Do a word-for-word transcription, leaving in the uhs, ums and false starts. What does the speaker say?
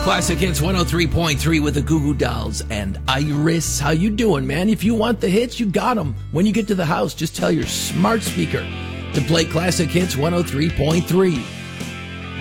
Classic Hits one oh three point three with the Goo Goo Dolls and Iris. How you doing, man? If you want the hits, you got them. When you get to the house, just tell your smart speaker to play Classic Hits one oh three point three.